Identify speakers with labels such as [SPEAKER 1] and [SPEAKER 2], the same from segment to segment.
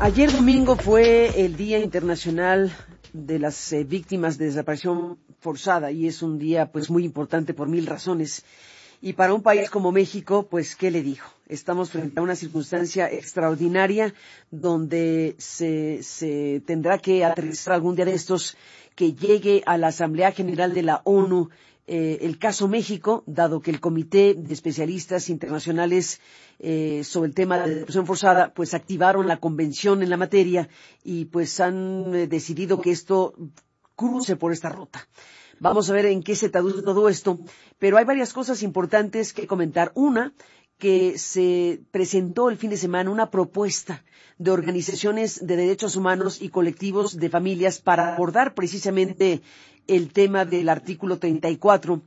[SPEAKER 1] Ayer domingo fue el Día Internacional de las Víctimas de Desaparición Forzada y es un día pues muy importante por mil razones. Y para un país como México, pues, ¿qué le digo? Estamos frente a una circunstancia extraordinaria donde se tendrá que aterrizar algún día de estos que llegue a la Asamblea General de la ONU el caso México, dado que el Comité de Especialistas Internacionales sobre el tema de desaparición forzada, pues activaron la convención en la materia y pues han decidido que esto cruce por esta ruta. Vamos a ver en qué se traduce todo esto, pero hay varias cosas importantes que comentar. Una, que se presentó el fin de semana una propuesta de organizaciones de derechos humanos y colectivos de familias para abordar precisamente el tema del artículo 34.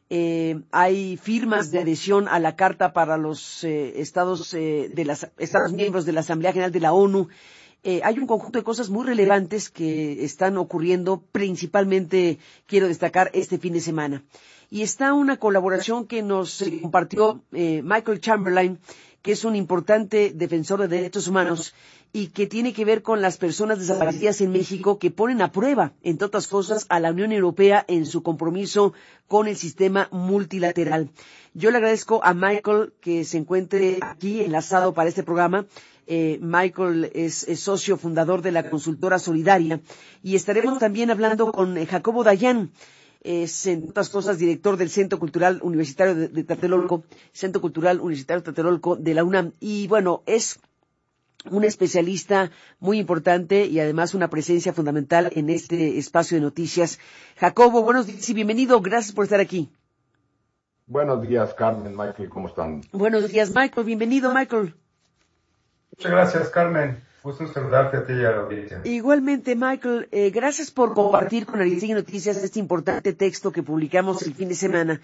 [SPEAKER 1] Hay firmas de adhesión a la Carta para los Estados miembros de la Asamblea General de la ONU. Hay un conjunto de cosas muy relevantes que están ocurriendo, principalmente quiero destacar este fin de semana. Y está una colaboración que nos compartió Michael Chamberlain, que es un importante defensor de derechos humanos y que tiene que ver con las personas desaparecidas en México que ponen a prueba, entre otras cosas, a la Unión Europea en su compromiso con el sistema multilateral. Yo le agradezco a Michael que se encuentre aquí enlazado para este programa. Michael es socio fundador de la consultora Solidaria y estaremos también hablando con Jacobo Dayan. Es, entre otras cosas, director del Centro Cultural Universitario de Tlatelolco, Centro Cultural Universitario de Tlatelolco de la UNAM. Y bueno, es un especialista muy importante y además una presencia fundamental en este espacio de noticias. Jacobo, buenos días y bienvenido. Gracias por estar aquí.
[SPEAKER 2] Buenos días, Carmen, Michael, ¿cómo están?
[SPEAKER 1] Buenos días, Michael. Bienvenido, Michael.
[SPEAKER 3] Muchas gracias, Carmen. Gusto en saludarte a ti y a la audiencia.
[SPEAKER 1] Igualmente, Michael, gracias por compartir con Aristegui Noticias este importante texto que publicamos el fin de semana.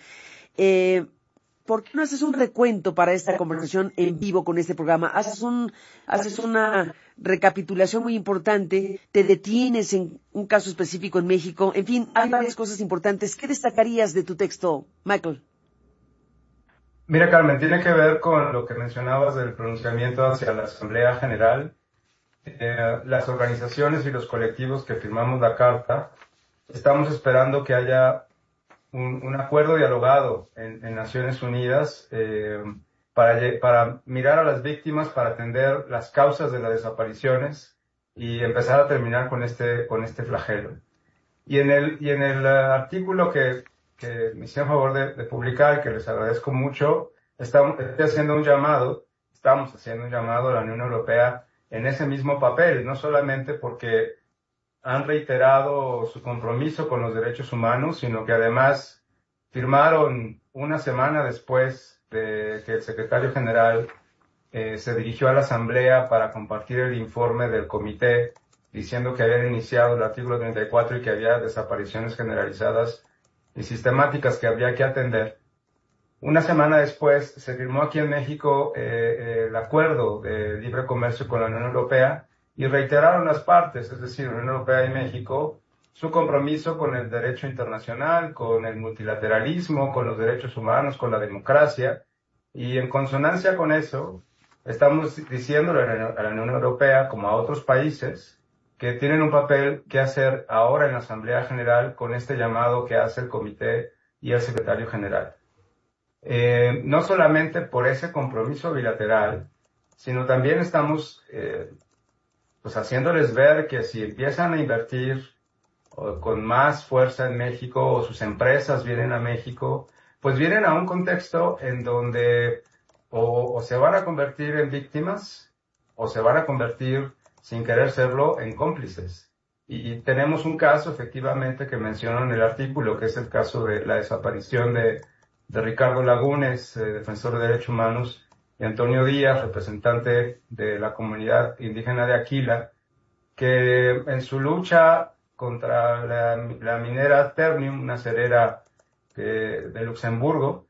[SPEAKER 1] ¿Por qué no haces un recuento para esta conversación en vivo con este programa? Haces una recapitulación muy importante, te detienes en un caso específico en México. En fin, hay varias cosas importantes. ¿Qué destacarías de tu texto, Michael?
[SPEAKER 3] Mira, Carmen, tiene que ver con lo que mencionabas del pronunciamiento hacia la Asamblea General. Las organizaciones y los colectivos que firmamos la Carta, estamos esperando que haya un acuerdo dialogado en Naciones Unidas para mirar a las víctimas, para atender las causas de las desapariciones y empezar a terminar con este flagelo. Y en el artículo que me hicieron favor de publicar, que les agradezco mucho, estamos haciendo un llamado a la Unión Europea en ese mismo papel, no solamente porque han reiterado su compromiso con los derechos humanos, sino que además firmaron una semana después de que el secretario general se dirigió a la Asamblea para compartir el informe del comité, diciendo que habían iniciado el artículo 34 y que había desapariciones generalizadas y sistemáticas que habría que atender. Una semana después se firmó aquí en México el acuerdo de libre comercio con la Unión Europea y reiteraron las partes, es decir, la Unión Europea y México, su compromiso con el derecho internacional, con el multilateralismo, con los derechos humanos, con la democracia. Y en consonancia con eso, estamos diciéndole a la Unión Europea, como a otros países, que tienen un papel que hacer ahora en la Asamblea General con este llamado que hace el Comité y el Secretario General. No solamente por ese compromiso bilateral, sino también estamos pues haciéndoles ver que si empiezan a invertir con más fuerza en México o sus empresas vienen a México, pues vienen a un contexto en donde o se van a convertir en víctimas o se van a convertir, sin querer serlo, en cómplices. Y tenemos un caso efectivamente que menciono en el artículo, que es el caso de la desaparición de Ricardo Lagunes, defensor de derechos humanos, y Antonio Díaz, representante de la comunidad indígena de Aquila, que en su lucha contra la minera Ternium, una cerera de Luxemburgo,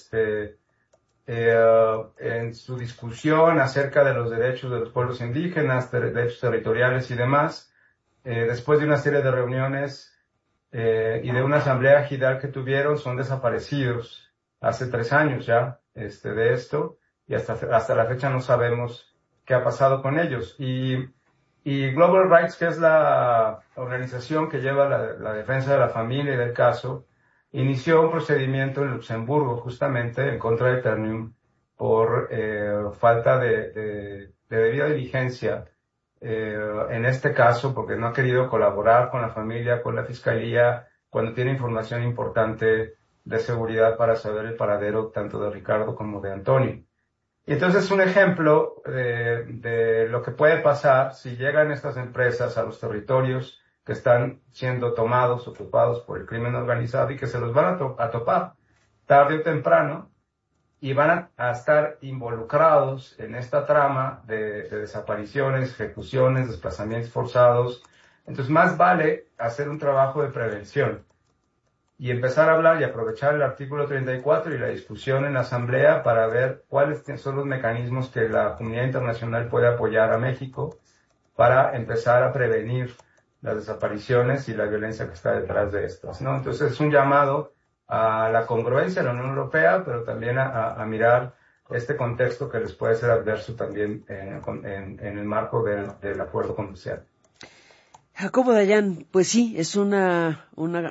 [SPEAKER 3] en su discusión acerca de los derechos de los pueblos indígenas, derechos territoriales y demás, después de una serie de reuniones y de una asamblea ejidal que tuvieron, son desaparecidos hace 3 años ya de esto, y hasta la fecha no sabemos qué ha pasado con ellos. Y Y Global Rights, que es la organización que lleva la defensa de la familia y del caso, inició un procedimiento en Luxemburgo justamente en contra de Ternium por falta de debida diligencia en este caso, porque no ha querido colaborar con la familia, con la fiscalía, cuando tiene información importante de seguridad para saber el paradero tanto de Ricardo como de Antonio. Y entonces es un ejemplo de lo que puede pasar si llegan estas empresas a los territorios que están siendo tomados, ocupados por el crimen organizado y que se los van a topar tarde o temprano y van a estar involucrados en esta trama de desapariciones, ejecuciones, desplazamientos forzados. Entonces más vale hacer un trabajo de prevención y empezar a hablar y aprovechar el artículo 34 y la discusión en la Asamblea para ver cuáles son los mecanismos que la comunidad internacional puede apoyar a México para empezar a prevenir las desapariciones y la violencia que está detrás de estas, ¿no? Entonces es un llamado a la congruencia de la Unión Europea, pero también a mirar este contexto que les puede ser adverso también en el marco del acuerdo comercial.
[SPEAKER 1] Jacobo Dayan, pues sí, es una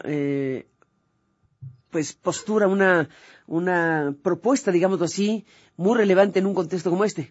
[SPEAKER 1] pues postura, una propuesta, digámoslo así, muy relevante en un contexto como este.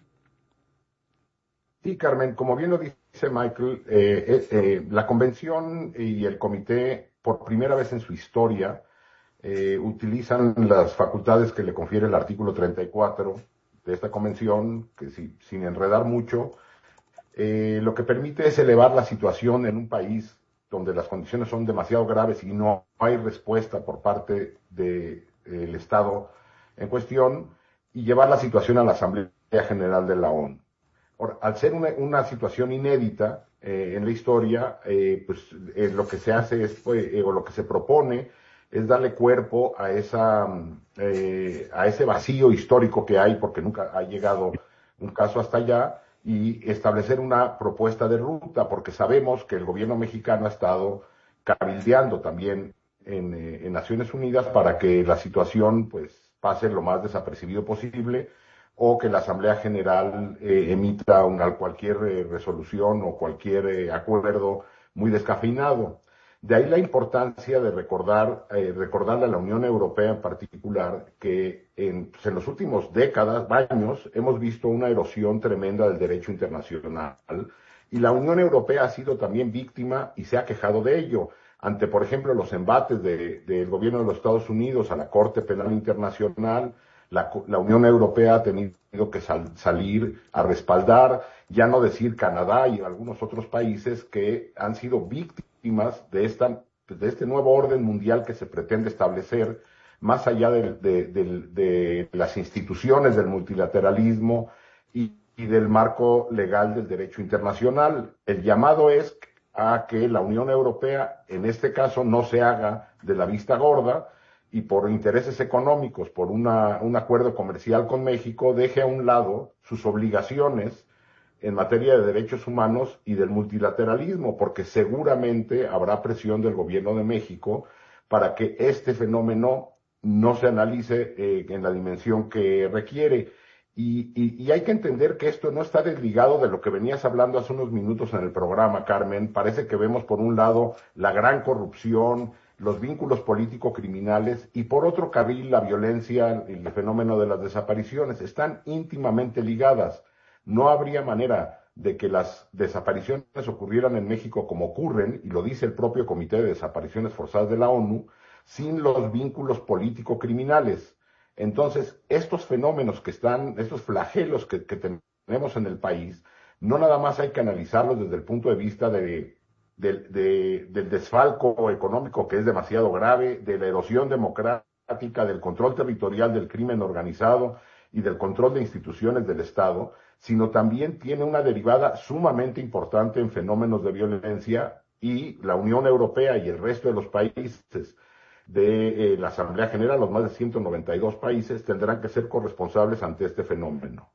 [SPEAKER 2] Sí, Carmen, como bien lo dice Michael, la convención y el comité, por primera vez en su historia, utilizan las facultades que le confiere el artículo 34 de esta convención, que sin enredar mucho, lo que permite es elevar la situación en un país donde las condiciones son demasiado graves y no hay respuesta por parte del Estado en cuestión, y llevar la situación a la Asamblea General de la ONU. Al ser una situación inédita en la historia, lo que se hace es, o lo que se propone es darle cuerpo a ese vacío histórico que hay, porque nunca ha llegado un caso hasta allá, y establecer una propuesta de ruta, porque sabemos que el gobierno mexicano ha estado cabildeando también en Naciones Unidas para que la situación pues pase lo más desapercibido posible, o que la Asamblea General emita cualquier resolución o cualquier acuerdo muy descafeinado. De ahí la importancia de recordarle a la Unión Europea en particular que en los últimos años, hemos visto una erosión tremenda del derecho internacional, y la Unión Europea ha sido también víctima y se ha quejado de ello ante, por ejemplo, los embates del gobierno de los Estados Unidos a la Corte Penal Internacional. La Unión Europea ha tenido que salir a respaldar, ya no decir Canadá y algunos otros países que han sido víctimas de este nuevo orden mundial que se pretende establecer, más allá de las instituciones del multilateralismo y del marco legal del derecho internacional. El llamado es a que la Unión Europea, en este caso, no se haga de la vista gorda, y por intereses económicos, por un acuerdo comercial con México, deje a un lado sus obligaciones en materia de derechos humanos y del multilateralismo, porque seguramente habrá presión del gobierno de México para que este fenómeno no se analice en la dimensión que requiere. Y hay que entender que esto no está desligado de lo que venías hablando hace unos minutos en el programa, Carmen. Parece que vemos por un lado la gran corrupción, los vínculos político-criminales, y por otro carril la violencia y el fenómeno de las desapariciones. Están íntimamente ligadas. No habría manera de que las desapariciones ocurrieran en México como ocurren, y lo dice el propio Comité de Desapariciones Forzadas de la ONU, sin los vínculos político-criminales. Entonces, estos fenómenos estos flagelos que tenemos en el país, no nada más hay que analizarlos desde el punto de vista del desfalco económico, que es demasiado grave, de la erosión democrática, del control territorial del crimen organizado y del control de instituciones del Estado, sino también tiene una derivada sumamente importante en fenómenos de violencia, y la Unión Europea y el resto de los países de la Asamblea General, los más de 192 países, tendrán que ser corresponsables ante este fenómeno.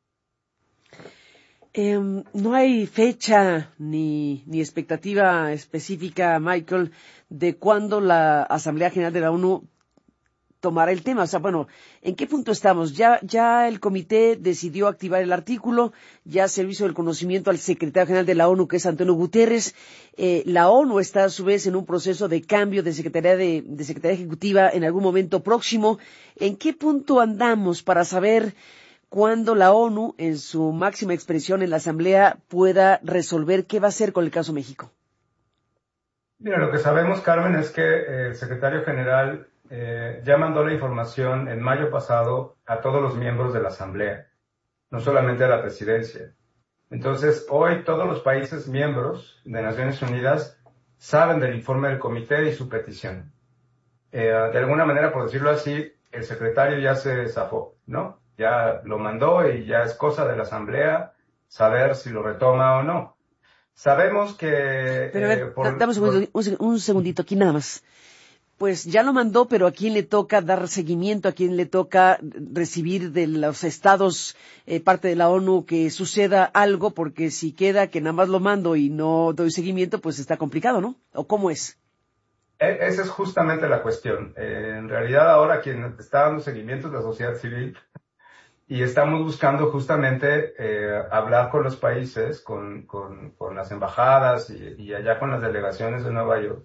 [SPEAKER 1] No hay fecha ni expectativa específica, Michael, de cuándo la Asamblea General de la ONU tomará el tema. O sea, bueno, ¿en qué punto estamos? Ya el comité decidió activar el artículo, ya se le hizo el conocimiento al secretario general de la ONU, que es Antonio Guterres. La ONU está a su vez en un proceso de cambio de secretaría ejecutiva en algún momento próximo. ¿En qué punto andamos para saber cuándo la ONU, en su máxima expresión en la Asamblea, pueda resolver qué va a hacer con el caso México?
[SPEAKER 3] Mira, lo que sabemos, Carmen, es que el secretario general ya mandó la información en mayo pasado a todos los miembros de la Asamblea, no solamente a la presidencia. Entonces, hoy todos los países miembros de Naciones Unidas saben del informe del comité y su petición. De alguna manera, por decirlo así, el secretario ya se zafó, ¿no? Ya lo mandó y ya es cosa de la Asamblea saber si lo retoma o no. Sabemos que...
[SPEAKER 1] Pero a ver, dame un segundito aquí nada más. Pues ya lo mandó, pero ¿a quién le toca dar seguimiento? ¿A quién le toca recibir de los estados, parte de la ONU, que suceda algo? Porque si queda que nada más lo mando y no doy seguimiento, pues está complicado, ¿no? ¿O cómo es?
[SPEAKER 3] Esa es justamente la cuestión. En realidad ahora quien está dando seguimiento es la sociedad civil y estamos buscando justamente hablar con los países, con las embajadas y allá con las delegaciones de Nueva York,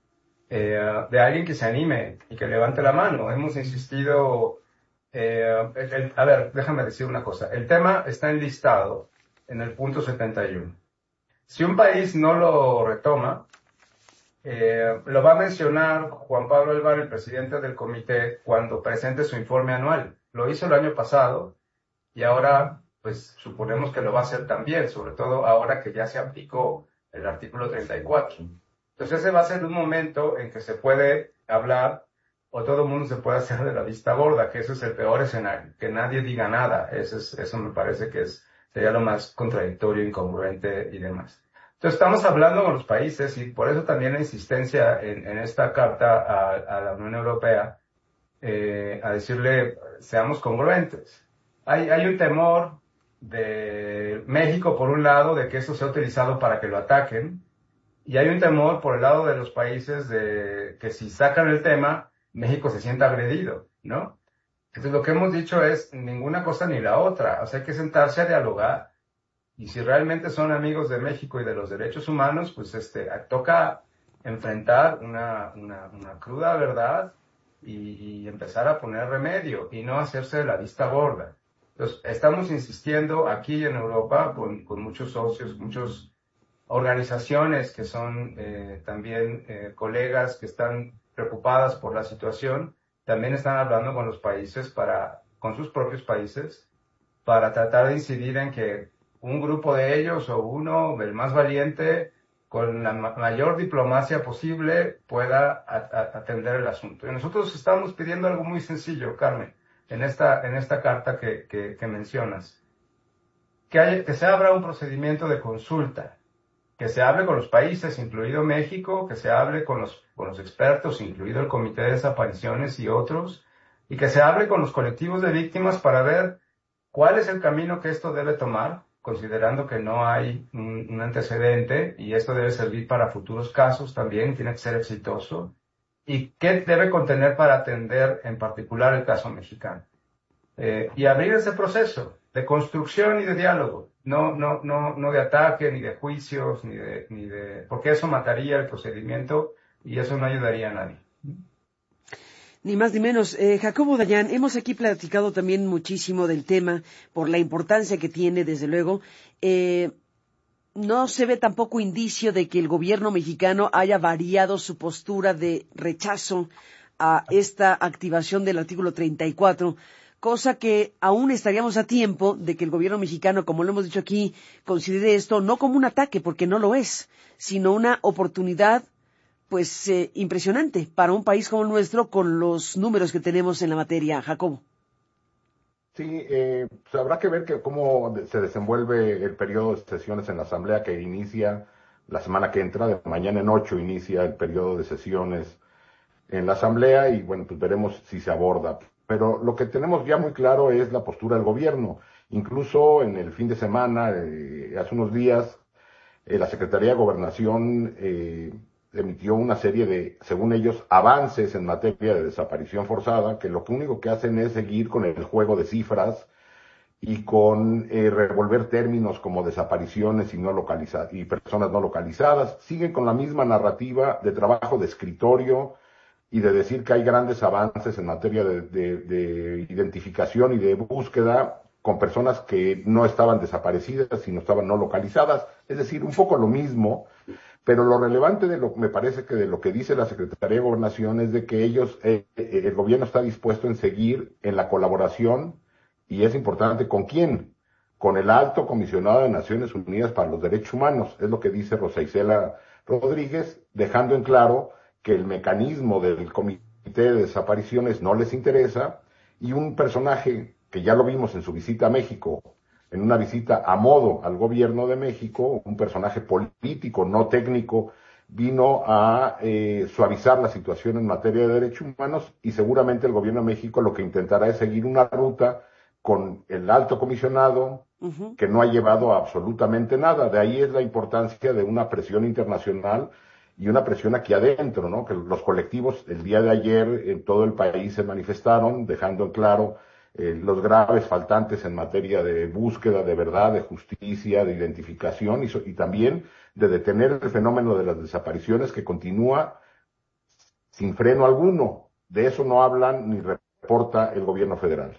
[SPEAKER 3] de alguien que se anime y que levante la mano. Hemos insistido, a ver, déjame decir una cosa. El tema está enlistado en el punto 71. Si un país no lo retoma, lo va a mencionar Juan Pablo Elvar, el presidente del comité, cuando presente su informe anual. Lo hizo el año pasado y ahora, pues, suponemos que lo va a hacer también, sobre todo ahora que ya se aplicó el artículo 34. Entonces ese va a ser un momento en que se puede hablar o todo el mundo se puede hacer de la vista gorda, que eso es el peor escenario, que nadie diga nada. Eso me parece que sería lo más contradictorio, incongruente y demás. Entonces estamos hablando con los países y por eso también la insistencia en esta carta a la Unión Europea, a decirle, seamos congruentes. Hay un temor de México, por un lado, de que esto sea utilizado para que lo ataquen, y hay un temor por el lado de los países de que si sacan el tema, México se sienta agredido, ¿no? Entonces lo que hemos dicho es ninguna cosa ni la otra. O sea, hay que sentarse a dialogar. Y si realmente son amigos de México y de los derechos humanos, pues toca enfrentar una cruda verdad y empezar a poner remedio y no hacerse de la vista gorda. Entonces, estamos insistiendo aquí en Europa con muchos socios, muchas organizaciones que son también colegas que están preocupadas por la situación, también están hablando con los países con sus propios países, para tratar de incidir en que un grupo de ellos o uno, el más valiente, con la mayor diplomacia posible, pueda atender el asunto. Y nosotros estamos pidiendo algo muy sencillo, Carmen, en esta carta que mencionas. Que se abra un procedimiento de consulta, que se hable con los países, incluido México, que se hable con los expertos, incluido el Comité de Desapariciones y otros, y que se hable con los colectivos de víctimas para ver cuál es el camino que esto debe tomar, considerando que no hay un antecedente y esto debe servir para futuros casos también, tiene que ser exitoso, y qué debe contener para atender en particular el caso mexicano. Y abrir ese proceso de construcción y de diálogo, no de ataque, ni de juicios, porque eso mataría el procedimiento y eso no ayudaría a nadie.
[SPEAKER 1] Ni más ni menos. Jacobo Dayan, hemos aquí platicado también muchísimo del tema por la importancia que tiene, desde luego. No se ve tampoco indicio de que el gobierno mexicano haya variado su postura de rechazo a esta activación del artículo 34, cosa que aún estaríamos a tiempo de que el gobierno mexicano, como lo hemos dicho aquí, considere esto no como un ataque, porque no lo es, sino una oportunidad pues impresionante para un país como el nuestro con los números que tenemos en la materia, Jacobo.
[SPEAKER 2] Sí, pues habrá que ver cómo se desenvuelve el periodo de sesiones en la Asamblea que inicia la semana que entra, de mañana en 8 inicia el periodo de sesiones en la Asamblea y bueno, pues veremos si se aborda. Pero lo que tenemos ya muy claro es la postura del gobierno. Incluso en el fin de semana, hace unos días, la Secretaría de Gobernación emitió una serie de, según ellos, avances en materia de desaparición forzada, que lo único que hacen es seguir con el juego de cifras y con revolver términos como desapariciones y y personas no localizadas. Siguen con la misma narrativa de trabajo de escritorio y de decir que hay grandes avances en materia de identificación y de búsqueda con personas que no estaban desaparecidas, sino estaban no localizadas. Es decir, un poco lo mismo, pero lo relevante me parece que de lo que dice la Secretaría de Gobernación es de que el gobierno está dispuesto en seguir en la colaboración, y es importante, ¿con quién? Con el Alto Comisionado de Naciones Unidas para los Derechos Humanos, es lo que dice Rosa Isela Rodríguez, dejando en claro que el mecanismo del Comité de Desapariciones no les interesa, y un personaje que ya lo vimos en su visita a México, en una visita a modo al gobierno de México, un personaje político, no técnico, vino a suavizar la situación en materia de derechos humanos, y seguramente el gobierno de México lo que intentará es seguir una ruta con el alto comisionado, que no ha llevado a absolutamente nada. De ahí es la importancia de una presión internacional y una presión aquí adentro, ¿no? Que los colectivos el día de ayer en todo el país se manifestaron, dejando en claro los graves faltantes en materia de búsqueda de verdad, de justicia, de identificación y también de detener el fenómeno de las desapariciones que continúa sin freno alguno. De eso no hablan ni reporta el gobierno federal.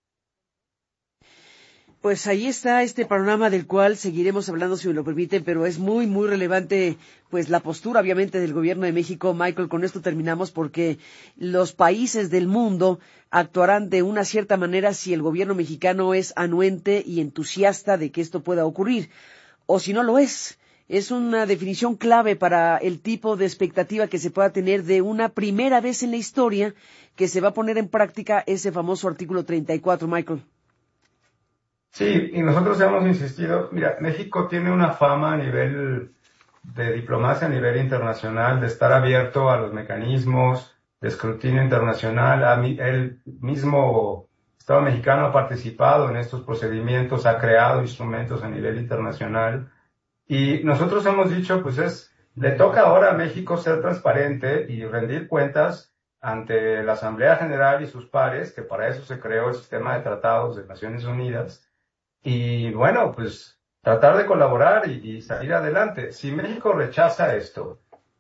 [SPEAKER 1] Pues ahí está este panorama del cual seguiremos hablando, si me lo permiten, pero es muy, muy relevante, pues, la postura, obviamente, del gobierno de México. Michael, con esto terminamos porque los países del mundo actuarán de una cierta manera si el gobierno mexicano es anuente y entusiasta de que esto pueda ocurrir, o si no lo es. Es una definición clave para el tipo de expectativa que se pueda tener de una primera vez en la historia que se va a poner en práctica ese famoso artículo 34, Michael.
[SPEAKER 3] Sí, y nosotros hemos insistido, mira, México tiene una fama a nivel de diplomacia, a nivel internacional, de estar abierto a los mecanismos de escrutinio internacional. El mismo Estado mexicano ha participado en estos procedimientos, ha creado instrumentos a nivel internacional. Y nosotros hemos dicho, pues le toca ahora a México ser transparente y rendir cuentas ante la Asamblea General y sus pares, que para eso se creó el sistema de tratados de Naciones Unidas. Y bueno, pues tratar de colaborar y salir adelante. Si México rechaza esto,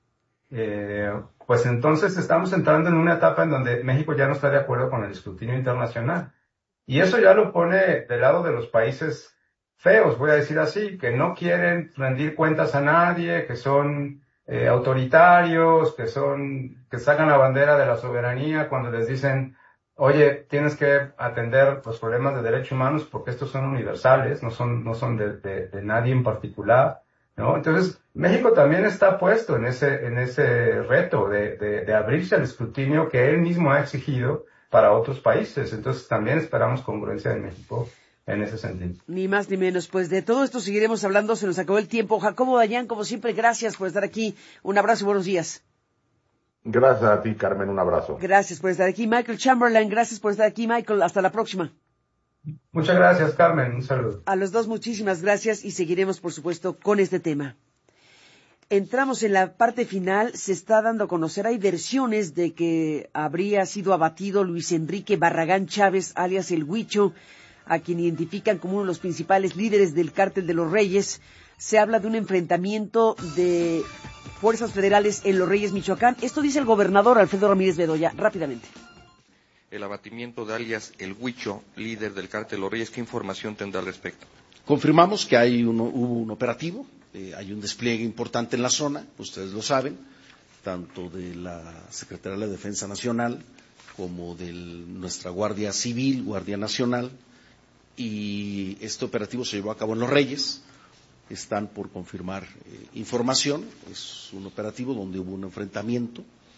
[SPEAKER 3] pues entonces estamos entrando en una etapa en donde México ya no está de acuerdo con el escrutinio internacional. Y eso ya lo pone del lado de los países feos, voy a decir así, que no quieren rendir cuentas a nadie, que son autoritarios, que sacan la bandera de la soberanía cuando les dicen, oye, tienes que atender los problemas de derechos humanos porque estos son universales, no son de nadie en particular, ¿no? Entonces, México también está puesto en ese reto de abrirse al escrutinio que él mismo ha exigido para otros países. Entonces, también esperamos congruencia en México en ese sentido.
[SPEAKER 1] Ni más ni menos. Pues de todo esto seguiremos hablando, se nos acabó el tiempo. Jacobo Dayan, como siempre, gracias por estar aquí. Un abrazo y buenos días.
[SPEAKER 2] Gracias a ti, Carmen, un abrazo.
[SPEAKER 1] Gracias por estar aquí. Michael Chamberlain, gracias por estar aquí. Michael, hasta la próxima.
[SPEAKER 3] Muchas gracias, Carmen. Un saludo.
[SPEAKER 1] A los dos, muchísimas gracias y seguiremos, por supuesto, con este tema. Entramos en la parte final, se está dando a conocer, hay versiones de que habría sido abatido Luis Enrique Barragán Chávez, alias El Huicho, a quien identifican como uno de los principales líderes del Cártel de los Reyes. Se habla de un enfrentamiento de fuerzas federales en Los Reyes, Michoacán. Esto dice el gobernador Alfredo Ramírez Bedoya. Rápidamente.
[SPEAKER 4] El abatimiento de alias El Huicho, líder del Cártel de los Reyes, ¿qué información tendrá al respecto?
[SPEAKER 5] Confirmamos que hubo un operativo, hay un despliegue importante en la zona, ustedes lo saben, tanto de la Secretaría de la Defensa Nacional como de nuestra Guardia Civil, Guardia Nacional, y este operativo se llevó a cabo en Los Reyes. Están por confirmar información, es un operativo donde hubo un enfrentamiento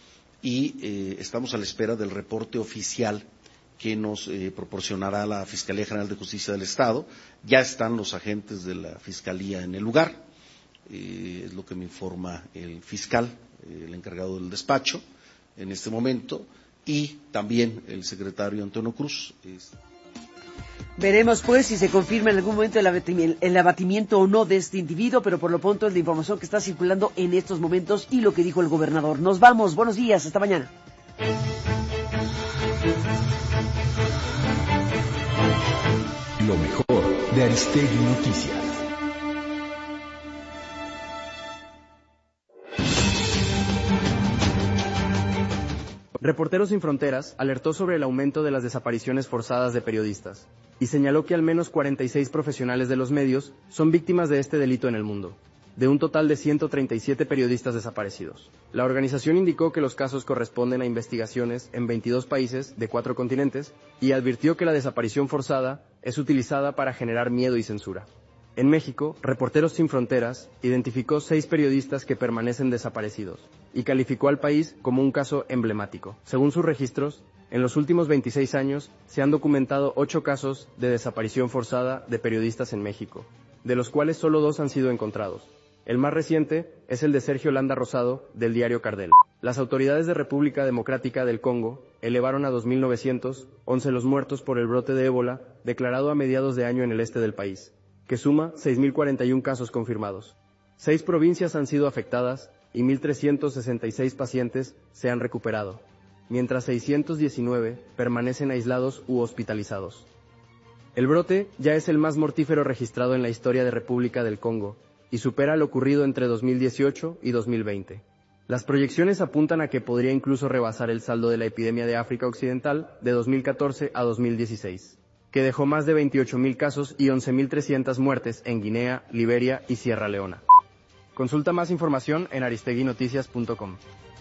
[SPEAKER 5] y estamos a la espera del reporte oficial que nos proporcionará la Fiscalía General de Justicia del Estado. Ya están los agentes de la Fiscalía en el lugar, es lo que me informa el fiscal, el encargado del despacho en este momento, y también el secretario Antonio Cruz.
[SPEAKER 1] Veremos pues si se confirma en algún momento el abatimiento o no de este individuo, pero por lo pronto es la información que está circulando en estos momentos y lo que dijo el gobernador. Nos vamos, buenos días, hasta mañana.
[SPEAKER 6] Lo mejor de Aristegui Noticias.
[SPEAKER 7] Reporteros Sin Fronteras alertó sobre el aumento de las desapariciones forzadas de periodistas y señaló que al menos 46 profesionales de los medios son víctimas de este delito en el mundo, de un total de 137 periodistas desaparecidos. La organización indicó que los casos corresponden a investigaciones en 22 países de 4 continentes y advirtió que la desaparición forzada es utilizada para generar miedo y censura. En México, Reporteros Sin Fronteras identificó 6 periodistas que permanecen desaparecidos y calificó al país como un caso emblemático. Según sus registros, en los últimos 26 años se han documentado 8 casos de desaparición forzada de periodistas en México, de los cuales solo 2 han sido encontrados. El más reciente es el de Sergio Landa Rosado, del diario Cardel. Las autoridades de República Democrática del Congo elevaron a 2.911 los muertos por el brote de ébola declarado a mediados de año en el este del país, que suma 6.041 casos confirmados. 6 provincias han sido afectadas y 1.366 pacientes se han recuperado, mientras 619 permanecen aislados u hospitalizados. El brote ya es el más mortífero registrado en la historia de República del Congo y supera lo ocurrido entre 2018 y 2020. Las proyecciones apuntan a que podría incluso rebasar el saldo de la epidemia de África Occidental de 2014 a 2016. Que dejó más de 28.000 casos y 11.300 muertes en Guinea, Liberia y Sierra Leona. Consulta más información en aristeguinoticias.com.